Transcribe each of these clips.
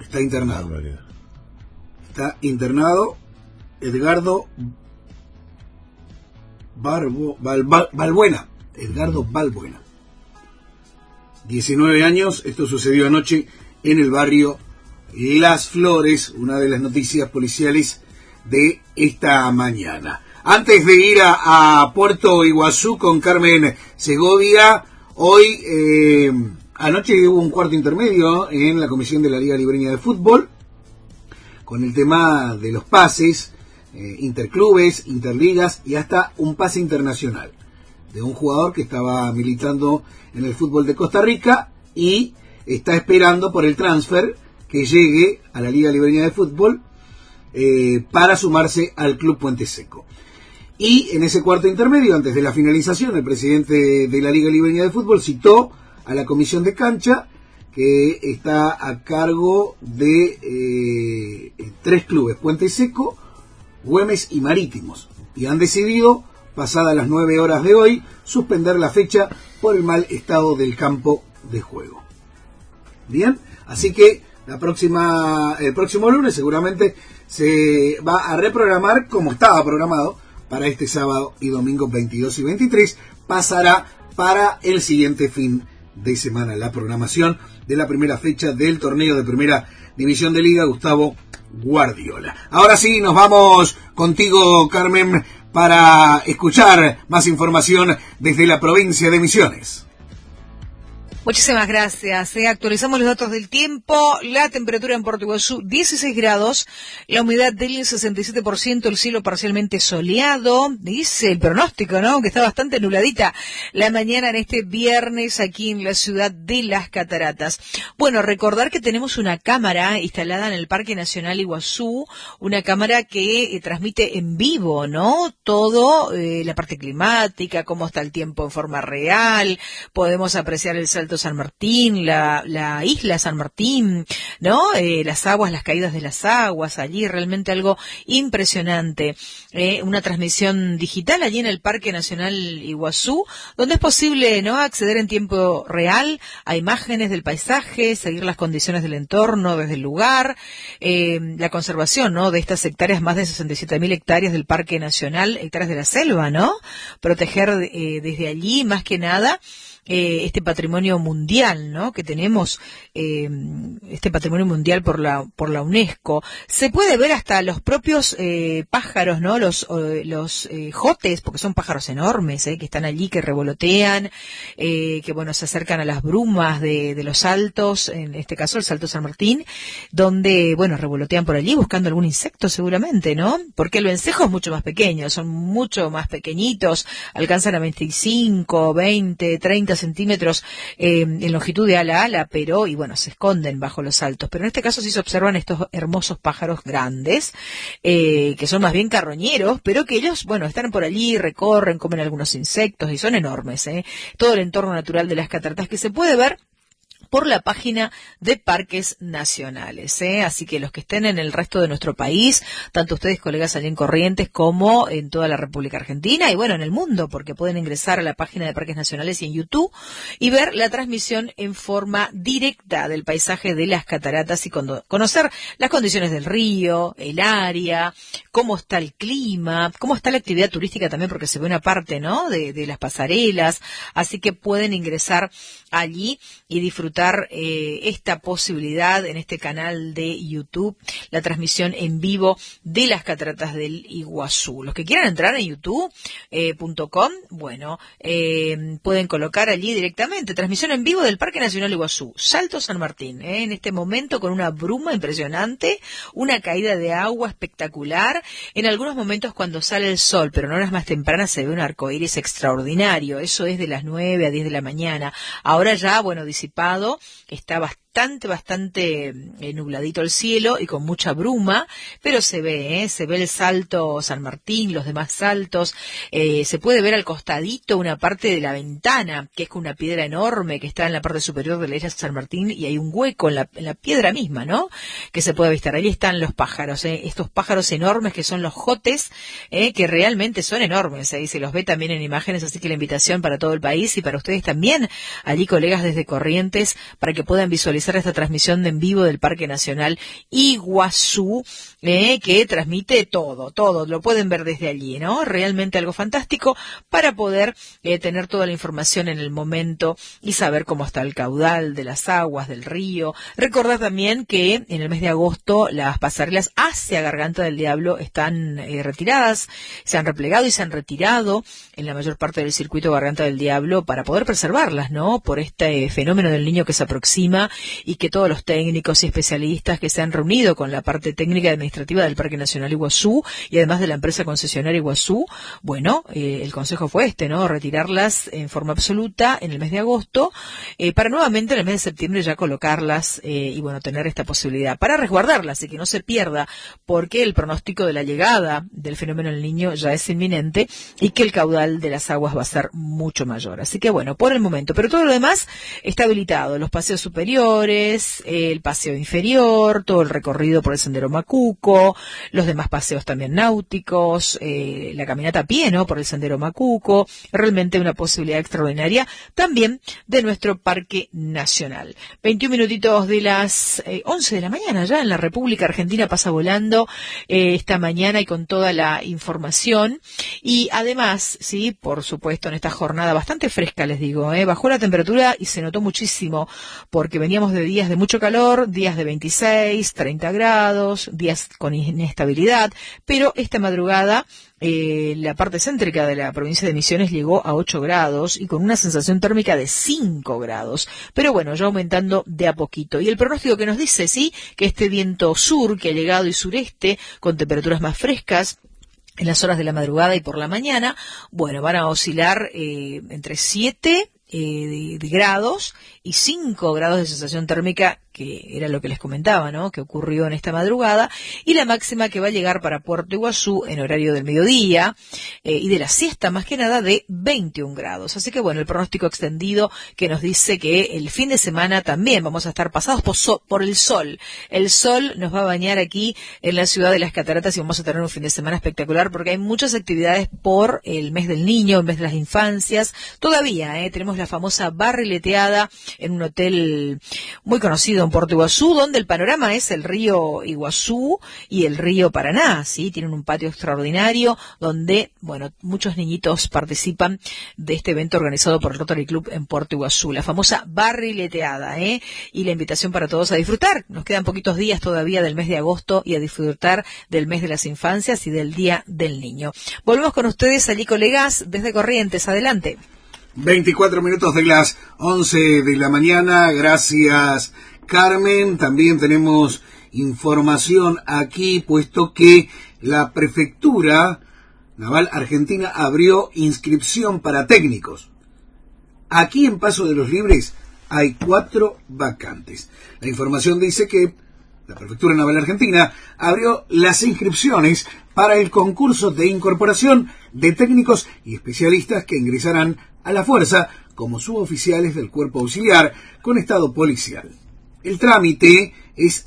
Está internado. Está internado Edgardo Balbuena. Edgardo Balbuena. 19 años. Esto sucedió anoche en el barrio Las Flores, una de las noticias policiales de esta mañana. Antes de ir a Puerto Iguazú con Carmen Segovia, hoy, anoche hubo un cuarto intermedio en la comisión de la Liga Libreña de Fútbol, con el tema de los pases, interclubes, interligas y hasta un pase internacional de un jugador que estaba militando en el fútbol de Costa Rica y está esperando por el transfer que llegue a la Liga Libreña de Fútbol para sumarse al Club Puente Seco. Y en ese cuarto intermedio, antes de la finalización, el presidente de la Liga Libreña de Fútbol citó a la comisión de cancha, que está a cargo de 3 clubes, Puente Seco, Güemes y Marítimos, y han decidido, pasadas las 9 horas de hoy, suspender la fecha por el mal estado del campo de juego. Bien, así que el próximo lunes seguramente se va a reprogramar como estaba programado para este sábado y domingo 22 y 23. Pasará para el siguiente fin de semana la programación de la primera fecha del torneo de Primera División de Liga Gustavo Guardiola. Ahora sí, nos vamos contigo, Carmen, para escuchar más información desde la provincia de Misiones. Muchísimas gracias. Actualizamos los datos del tiempo. La temperatura en Puerto Iguazú, 16 grados. La humedad del 67%, el cielo parcialmente soleado. Dice el pronóstico, ¿no? Que está bastante nubladita la mañana en este viernes aquí en la ciudad de Las Cataratas. Bueno, recordar que tenemos una cámara instalada en el Parque Nacional Iguazú, una cámara que transmite en vivo, ¿no? Todo, la parte climática, cómo está el tiempo en forma real. Podemos apreciar el Salto San Martín, la isla San Martín, ¿no? Las aguas, las caídas de las aguas, allí realmente algo impresionante. Una transmisión digital allí en el Parque Nacional Iguazú, donde es posible, ¿no?, acceder en tiempo real a imágenes del paisaje, seguir las condiciones del entorno desde el lugar, la conservación, ¿no?, de estas hectáreas, más de 67.000 hectáreas del Parque Nacional, hectáreas de la selva, ¿no? Proteger desde allí, más que nada, este patrimonio mundial, ¿no?, que tenemos, este patrimonio mundial por la UNESCO. Se puede ver hasta los propios pájaros, ¿no?, los jotes, porque son pájaros enormes, que están allí, que revolotean, que bueno, se acercan a las brumas de los saltos, en este caso el Salto San Martín, donde bueno, revolotean por allí buscando algún insecto seguramente, ¿no? Porque el vencejo es mucho más pequeño, son mucho más pequeñitos, alcanzan a 25, 20, 30 centímetros en longitud de ala a ala, pero, y bueno, se esconden bajo los saltos. Pero en este caso sí se observan estos hermosos pájaros grandes, que son más bien carroñeros, pero que ellos, bueno, están por allí, recorren, comen algunos insectos y son enormes, todo el entorno natural de las cataratas que se puede ver por la página de Parques Nacionales, Así que los que estén en el resto de nuestro país, tanto ustedes, colegas, allí en Corrientes, como en toda la República Argentina, y bueno, en el mundo, porque pueden ingresar a la página de Parques Nacionales y en YouTube, y ver la transmisión en forma directa del paisaje de las cataratas, y conocer las condiciones del río, el área, cómo está el clima, cómo está la actividad turística también, porque se ve una parte, ¿no?, de las pasarelas, así que pueden ingresar allí y disfrutar esta posibilidad en este canal de YouTube, la transmisión en vivo de las cataratas del Iguazú. Los que quieran entrar en youtube.com, bueno, pueden colocar allí directamente transmisión en vivo del Parque Nacional Iguazú, Salto San Martín, en este momento con una bruma impresionante, una caída de agua espectacular, en algunos momentos cuando sale el sol, pero en horas más tempranas se ve un arcoíris extraordinario. Eso es de las 9 a 10 de la mañana. Ahora ya, bueno, disipado, está bastante nubladito el cielo y con mucha bruma, pero se ve el Salto San Martín, los demás saltos, se puede ver al costadito una parte de la ventana, que es con una piedra enorme que está en la parte superior de la isla San Martín, y hay un hueco en la piedra misma, ¿no?, que se puede avistar. Allí están los pájaros, estos pájaros enormes que son los jotes, que realmente son enormes, y se los ve también en imágenes, así que la invitación para todo el país y para ustedes también, allí, colegas desde Corrientes, para que puedan visualizar realizar esta transmisión en vivo del Parque Nacional Iguazú, que transmite todo, lo pueden ver desde allí, ¿no? Realmente algo fantástico para poder tener toda la información en el momento y saber cómo está el caudal de las aguas del río. Recordad también que en el mes de agosto las pasarelas hacia Garganta del Diablo están retiradas, se han replegado y se han retirado en la mayor parte del circuito Garganta del Diablo para poder preservarlas, ¿no? Por este fenómeno del Niño que se aproxima y que todos los técnicos y especialistas que se han reunido con la parte técnica y administrativa del Parque Nacional Iguazú y además de la empresa concesionaria Iguazú, bueno, el consejo fue ¿no? Retirarlas en forma absoluta en el mes de agosto para nuevamente en el mes de septiembre ya colocarlas y bueno, tener esta posibilidad para resguardarlas y que no se pierda, porque el pronóstico de la llegada del fenómeno del Niño ya es inminente y que el caudal de las aguas va a ser mucho mayor. Así que bueno, por el momento, pero todo lo demás está habilitado, los paseos superiores, el paseo inferior, todo el recorrido por el Sendero Macuco, los demás paseos también náuticos, la caminata a pie, ¿no? Por el Sendero Macuco, realmente una posibilidad extraordinaria también de nuestro Parque Nacional. 21 minutitos de las 11 de la mañana ya en la República Argentina, pasa volando esta mañana y con toda la información. Y además, sí, por supuesto, en esta jornada bastante fresca, les digo, bajó la temperatura y se notó muchísimo, porque veníamos de días de mucho calor, días de 26, 30 grados, días con inestabilidad, pero esta madrugada la parte céntrica de la provincia de Misiones llegó a 8 grados y con una sensación térmica de 5 grados. Pero bueno, ya aumentando de a poquito. Y el pronóstico que nos dice, sí, que este viento sur que ha llegado y sureste con temperaturas más frescas en las horas de la madrugada y por la mañana, bueno, van a oscilar entre 7 de grados y 5 grados de sensación térmica, que era lo que les comentaba, ¿no? Que ocurrió en esta madrugada, y la máxima que va a llegar para Puerto Iguazú en horario del mediodía y de la siesta, más que nada, de 21 grados. Así que bueno, el pronóstico extendido que nos dice que el fin de semana también vamos a estar pasados por el sol. El sol nos va a bañar aquí en la ciudad de las Cataratas y vamos a tener un fin de semana espectacular porque hay muchas actividades por el mes del niño, el mes de las infancias. Todavía tenemos la famosa barrileteada en un hotel muy conocido en Puerto Iguazú, donde el panorama es el río Iguazú y el río Paraná, ¿sí? Tienen un patio extraordinario donde, bueno, muchos niñitos participan de este evento organizado por el Rotary Club en Puerto Iguazú, la famosa barrileteada, y la invitación para todos a disfrutar. Nos quedan poquitos días todavía del mes de agosto y a disfrutar del mes de las infancias y del Día del Niño. Volvemos con ustedes allí, colegas, desde Corrientes. Adelante. 24 minutos de las 11 de la mañana. Gracias, Carmen. También tenemos información aquí, puesto que la Prefectura Naval Argentina abrió inscripción para técnicos. Aquí en Paso de los Libres hay 4 vacantes. La información dice que la Prefectura Naval Argentina abrió las inscripciones para el concurso de incorporación de técnicos y especialistas que ingresarán a la fuerza como suboficiales del Cuerpo Auxiliar con estado policial. El trámite es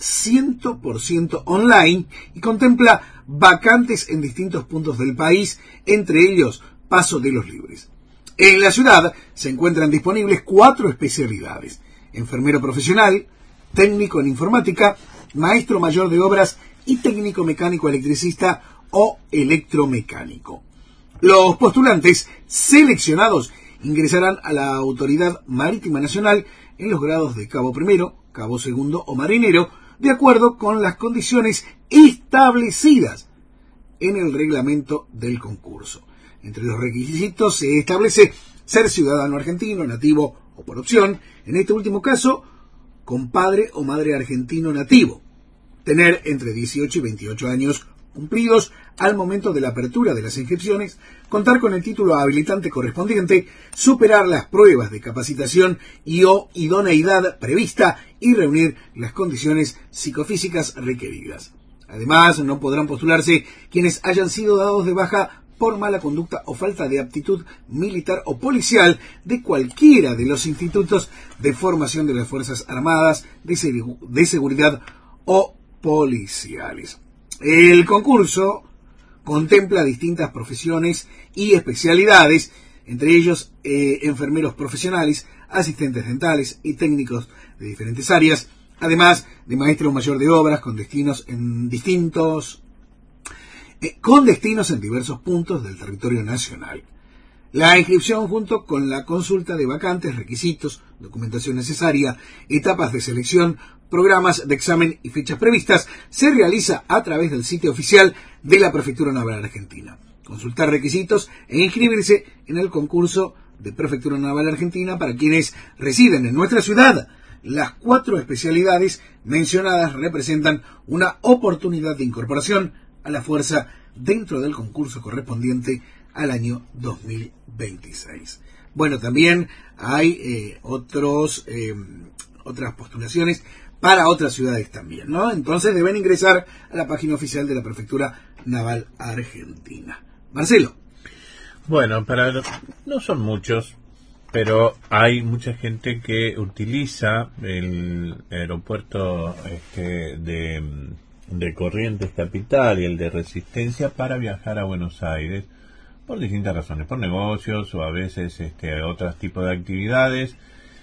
100% online y contempla vacantes en distintos puntos del país, entre ellos Paso de los Libres. En la ciudad se encuentran disponibles 4 especialidades: enfermero profesional, técnico en informática, maestro mayor de obras y técnico mecánico electricista o electromecánico. Los postulantes seleccionados ingresarán a la Autoridad Marítima Nacional en los grados de cabo primero, cabo segundo o marinero, de acuerdo con las condiciones establecidas en el reglamento del concurso. Entre los requisitos se establece ser ciudadano argentino, nativo o por opción, en este último caso, con padre o madre argentino nativo, tener entre 18 y 28 años cumplidos al momento de la apertura de las inscripciones, contar con el título habilitante correspondiente, superar las pruebas de capacitación y o idoneidad prevista y reunir las condiciones psicofísicas requeridas. Además, no podrán postularse quienes hayan sido dados de baja por mala conducta o falta de aptitud militar o policial de cualquiera de los institutos de formación de las Fuerzas Armadas, de seguridad o policiales. El concurso contempla distintas profesiones y especialidades, entre ellos enfermeros profesionales, asistentes dentales y técnicos de diferentes áreas, además de maestro mayor de obras con destinos en diversos puntos del territorio nacional. La inscripción, junto con la consulta de vacantes, requisitos, documentación necesaria, etapas de selección, programas de examen y fechas previstas, se realiza a través del sitio oficial de la Prefectura Naval Argentina. Consultar requisitos e inscribirse en el concurso de Prefectura Naval Argentina para quienes residen en nuestra ciudad. Las 4 especialidades mencionadas representan una oportunidad de incorporación a la fuerza dentro del concurso correspondiente al año 2026. Bueno, también hay otras postulaciones para otras ciudades también, ¿no? Entonces deben ingresar a la página oficial de la Prefectura Naval Argentina. Marcelo. Bueno, no son muchos, pero hay mucha gente que utiliza el aeropuerto de Corrientes Capital y el de Resistencia para viajar a Buenos Aires por distintas razones, por negocios o a veces otros tipos de actividades.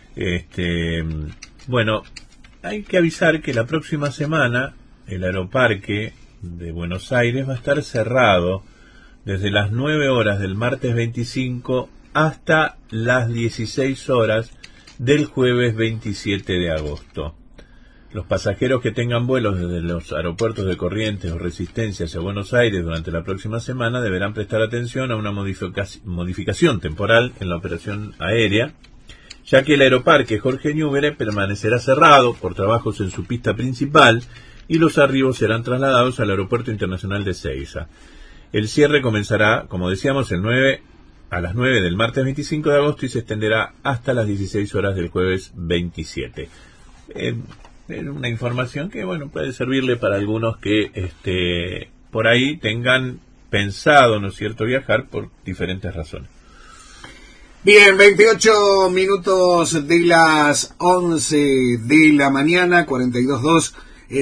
Bueno, hay que avisar que la próxima semana el aeroparque de Buenos Aires va a estar cerrado desde las 9 horas del martes 25 hasta las 16 horas del jueves 27 de agosto. Los pasajeros que tengan vuelos desde los aeropuertos de Corrientes o Resistencia hacia Buenos Aires durante la próxima semana deberán prestar atención a una modificación temporal en la operación aérea, ya que el aeroparque Jorge Newbery permanecerá cerrado por trabajos en su pista principal y los arribos serán trasladados al Aeropuerto Internacional de Ezeiza. El cierre comenzará, como decíamos, a las 9 del martes 25 de agosto y se extenderá hasta las 16 horas del jueves 27. Una información que, bueno, puede servirle para algunos que por ahí tengan pensado, ¿no es cierto?, viajar por diferentes razones. Bien, 28 minutos de las 11 de la mañana, 422,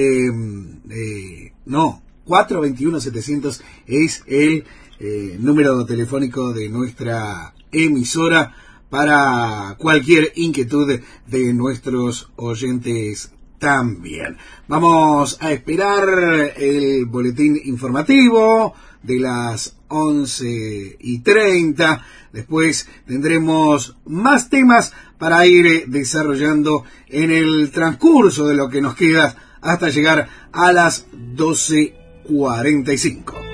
421-700 es el número telefónico de nuestra emisora para cualquier inquietud de nuestros oyentes también. Vamos a esperar el boletín informativo de las 11:30. Después tendremos más temas para ir desarrollando en el transcurso de lo que nos queda hasta llegar a las 12:45.